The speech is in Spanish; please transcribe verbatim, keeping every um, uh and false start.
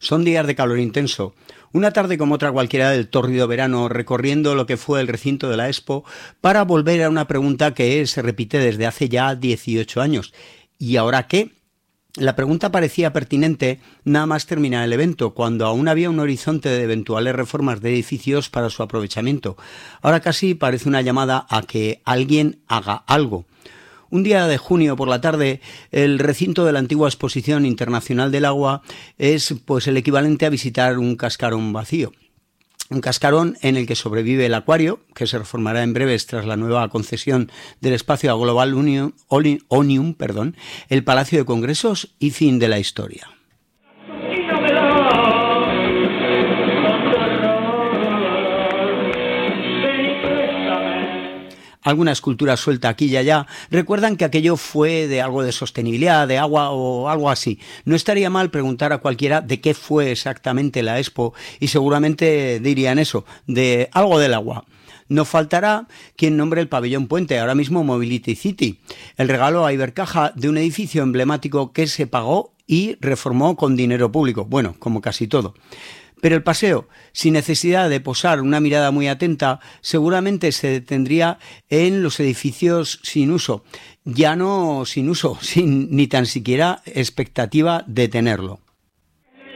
Son días de calor intenso. Una tarde como otra cualquiera del tórrido verano, recorriendo lo que fue el recinto de la Expo, para volver a una pregunta que se repite desde hace ya dieciocho años. ¿Y ahora qué? La pregunta parecía pertinente nada más terminar el evento, cuando aún había un horizonte de eventuales reformas de edificios para su aprovechamiento. Ahora casi parece una llamada a que alguien haga algo. Un día de junio por la tarde, el recinto de la antigua Exposición Internacional del Agua es pues el equivalente a visitar un cascarón vacío. Un cascarón en el que sobrevive el acuario, que se reformará en breves tras la nueva concesión del espacio a Global Union, Onium, perdón, el Palacio de Congresos y fin de la historia. Alguna escultura suelta aquí y allá recuerdan que aquello fue de algo de sostenibilidad, de agua o algo así. No estaría mal preguntar a cualquiera de qué fue exactamente la Expo y seguramente dirían eso, de algo del agua. No faltará quien nombre el pabellón Puente, ahora mismo Mobility City, el regalo a Ibercaja de un edificio emblemático que se pagó y reformó con dinero público, bueno, como casi todo. Pero el paseo, sin necesidad de posar una mirada muy atenta, seguramente se detendría en los edificios sin uso, ya no sin uso, sin ni tan siquiera expectativa de tenerlo.